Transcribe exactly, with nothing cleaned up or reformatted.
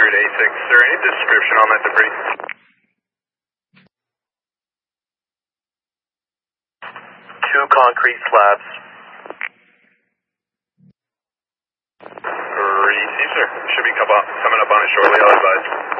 through to A six. Is there any description on that debris? Two concrete slabs. Receive, sir. Should be come up, coming up on it shortly, I'll advise.